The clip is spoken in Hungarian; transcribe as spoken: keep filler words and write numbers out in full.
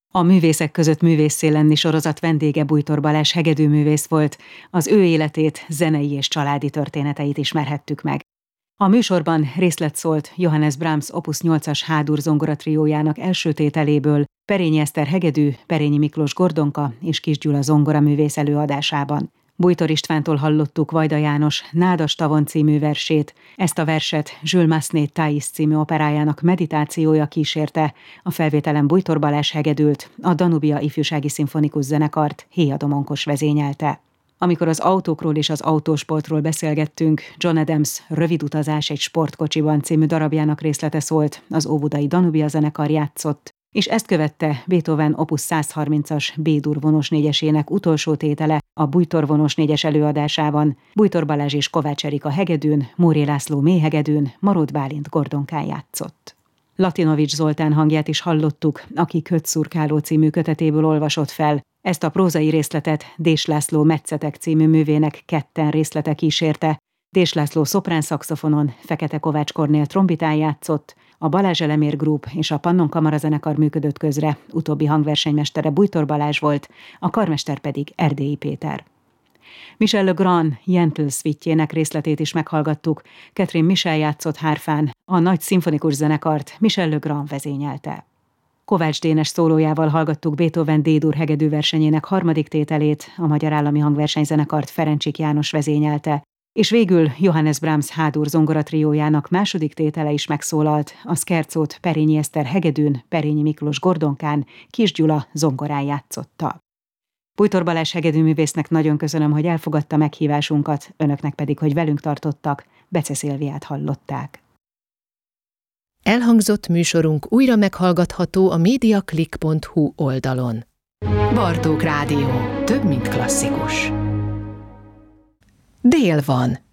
A Művészek között művésszé lenni sorozat vendége Bújtor Balázs hegedűművész volt, az ő életét, zenei és családi történeteit ismerhettük meg. A műsorban részlet szólt Johannes Brahms Opus nyolcas H-dur zongoratriójának első tételéből, Perényi Eszter hegedű, Perényi Miklós Gordonka és Kiss Gyula zongoraművész előadásában. Bújtor Istvántól hallottuk Vajda János Nádas tavon című versét, ezt a verset Jules Massenet Thaïs című operájának meditációja kísérte, a felvételen Bújtor Balázs hegedült, a Danubia Ifjúsági Szimfonikus Zenekart Héja Domonkos vezényelte. Amikor az autókról és az autósportról beszélgettünk, John Adams Rövid utazás egy sportkocsiban című darabjának részlete szólt, az óbudai Danubia zenekar játszott, és ezt követte Beethoven Opus százharmincas B-dur vonós négyesének utolsó tétele a Bújtor vonós négyes előadásában, Bújtor Balázs és Kovács Erika hegedűn, Móré László mélyhegedűn, Marót Bálint gordonkán játszott. Latinovics Zoltán hangját is hallottuk, aki Kötszurkáló című kötetéből olvasott fel. Ezt a prózai részletet Dés László Metszetek című művének ketten részlete kísérte. Dés László szoprán szaxofonon, Fekete Kovács Kornél trombitán játszott, a Balázs Elemér Group és a Pannon Kamarazenekar működött közre, utóbbi hangversenymestere Bújtor Balázs volt, a karmester pedig Erdélyi Péter. Michel Legrand Yentl szvitjének részletét is meghallgattuk, Catherine Michel játszott hárfán, a nagy szimfonikus zenekart Michel Legrand vezényelte. Kovács Dénes szólójával hallgattuk Beethoven D-dur hegedűversenyének harmadik tételét, a Magyar Állami Hangversenyzenekart Ferencsik János vezényelte, és végül Johannes Brahms H-dur zongoratriójának második tétele is megszólalt, a Scherzót Perényi Eszter hegedűn, Perényi Miklós gordonkán, Kiss Gyula zongorán játszotta. Bújtor Balázs hegedűművésznek nagyon köszönöm, hogy elfogadta meghívásunkat, önöknek pedig, hogy velünk tartottak, Bece Szilviát hallották. Elhangzott műsorunk újra meghallgatható a mediaclick pont hu oldalon. Bartók Rádió. Több, mint klasszikus. Dél van.